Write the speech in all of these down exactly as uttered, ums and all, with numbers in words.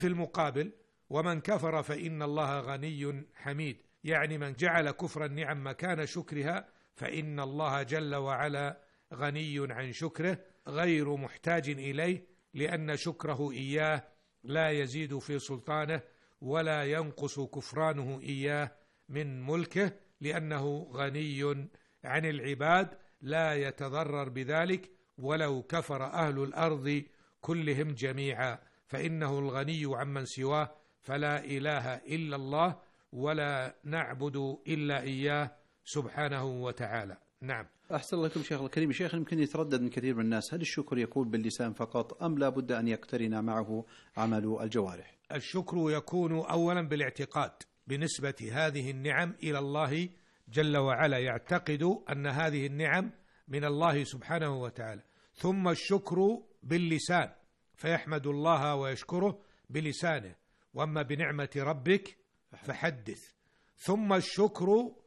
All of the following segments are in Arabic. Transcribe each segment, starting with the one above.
في المقابل ومن كفر فإن الله غني حميد، يعني من جعل كفر النعم مكان شكرها فإن الله جل وعلا غني عن شكره غير محتاج إليه، لأن شكره إياه لا يزيد في سلطانه ولا ينقص كفرانه إياه من ملكه، لأنه غني عن العباد لا يتضرر بذلك ولو كفر أهل الأرض كلهم جميعا، فإنه الغني عمن سواه، فلا إله إلا الله ولا نعبد إلا إياه سبحانه وتعالى. نعم. أحسن الله لكم شيخ الكريم. شيخ يمكن يتردد من كثير من الناس، هل الشكر يكون باللسان فقط أم لا بد أن يقترن معه عمل الجوارح؟ الشكر يكون أولا بالاعتقاد بنسبة هذه النعم إلى الله جل وعلا، يعتقد أن هذه النعم من الله سبحانه وتعالى، ثم الشكر باللسان فيحمد الله ويشكره بلسانه، وأما بنعمة ربك فحدث، ثم الشكر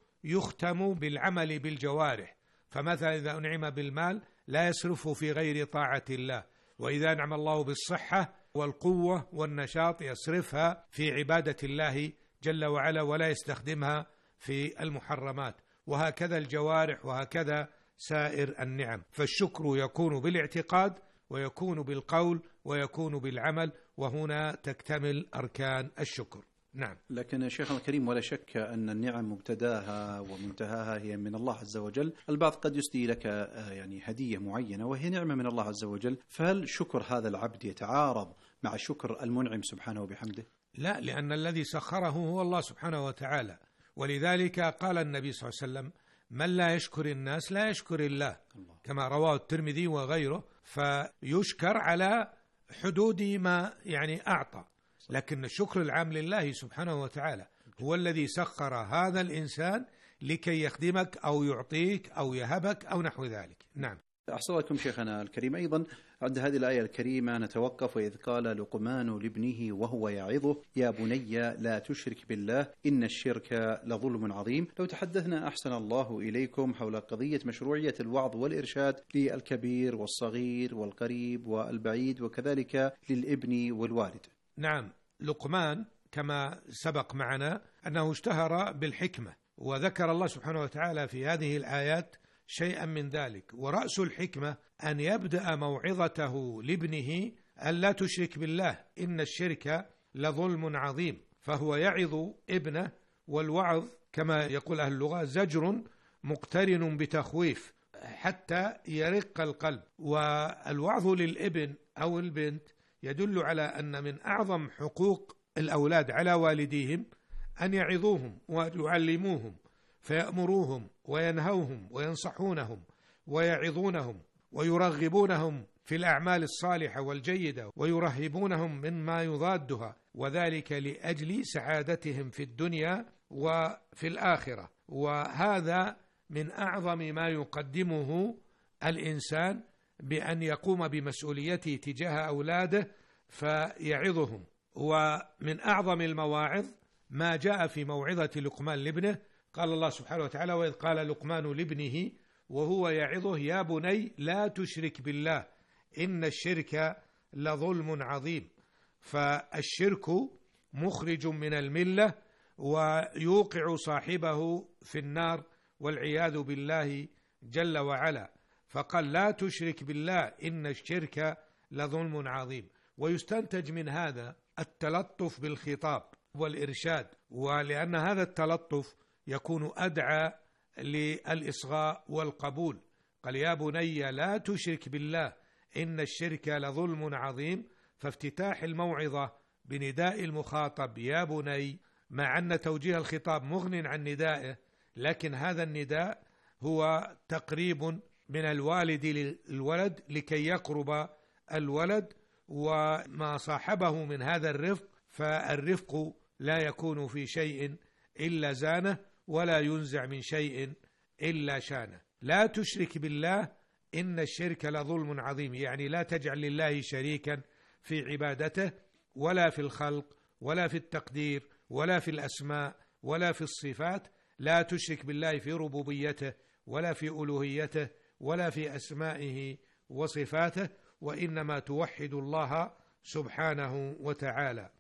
يختم بالعمل بالجوارح، فمثلا إذا أنعم بالمال لا يصرفه في غير طاعة الله، وإذا أنعم الله بالصحة والقوة والنشاط يصرفها في عبادة الله جل وعلا ولا يستخدمها في المحرمات، وهكذا الجوارح وهكذا سائر النعم. فالشكر يكون بالاعتقاد ويكون بالقول ويكون بالعمل، وهنا تكتمل أركان الشكر. نعم. لكن شيخنا الكريم ولا شك أن النعم مبتداها ومنتهاها هي من الله عز وجل. البعض قد يسدي لك يعني هدية معينة وهي نعمة من الله عز وجل، فهل شكر هذا العبد يتعارض مع شكر المنعم سبحانه وبحمده؟ لا، لأن الذي سخره هو الله سبحانه وتعالى، ولذلك قال النبي صلى الله عليه وسلم من لا يشكر الناس لا يشكر الله, الله. كما رواه الترمذي وغيره، فيشكر على حدود ما يعني أعطى، لكن الشكر العام لله سبحانه وتعالى، هو الذي سخر هذا الإنسان لكي يخدمك أو يعطيك أو يهبك أو نحو ذلك. نعم. أحسن لكم شيخنا الكريم. أيضا عند هذه الآية الكريمة نتوقف، وإذ قال لقمان لابنه وهو يعظه يا بني لا تشرك بالله إن الشرك لظلم عظيم. لو تحدثنا أحسن الله إليكم حول قضية مشروعية الوعظ والإرشاد للكبير والصغير والقريب والبعيد وكذلك للابن والوالد. نعم. لقمان كما سبق معنا أنه اشتهر بالحكمة، وذكر الله سبحانه وتعالى في هذه الآيات شيئا من ذلك، ورأس الحكمة أن يبدأ موعظته لابنه أن لا تشرك بالله إن الشرك لظلم عظيم، فهو يعظ ابنه، والوعظ كما يقول أهل اللغة زجر مقترن بتخويف حتى يرق القلب. والوعظ للابن أو البنت يدل على أن من أعظم حقوق الأولاد على والديهم أن يعظوهم ويعلموهم، فيأمروهم وينهوهم وينصحونهم ويعظونهم ويرغبونهم في الأعمال الصالحة والجيدة ويرهبونهم مما يضادها، وذلك لأجل سعادتهم في الدنيا وفي الآخرة. وهذا من أعظم ما يقدمه الإنسان بأن يقوم بمسؤوليته تجاه أولاده فيعظهم. ومن أعظم المواعظ ما جاء في موعظة لقمان لابنه، قال الله سبحانه وتعالى وإذ قال لقمان لابنه وهو يعظه يا بني لا تشرك بالله إن الشرك لظلم عظيم. فالشرك مخرج من الملة ويوقع صاحبه في النار والعياذ بالله جل وعلا، فقال لا تشرك بالله إن الشرك لظلم عظيم. ويستنتج من هذا التلطف بالخطاب والإرشاد، ولأن هذا التلطف يكون أدعى للإصغاء والقبول. قال يا بني لا تشرك بالله إن الشرك لظلم عظيم، فافتتاح الموعظة بنداء المخاطب يا بني، مع أن توجيه الخطاب مغن عن ندائه، لكن هذا النداء هو تقريب من الوالد للولد لكي يقرب الولد، وما صاحبه من هذا الرفق، فالرفق لا يكون في شيء إلا زانه ولا ينزع من شيء إلا شانه. لا تشرك بالله إن الشرك لظلم عظيم، يعني لا تجعل لله شريكا في عبادته ولا في الخلق ولا في التقدير ولا في الأسماء ولا في الصفات. لا تشرك بالله في ربوبيته ولا في ألوهيته ولا في أسمائه وصفاته، وإنما توحد الله سبحانه وتعالى.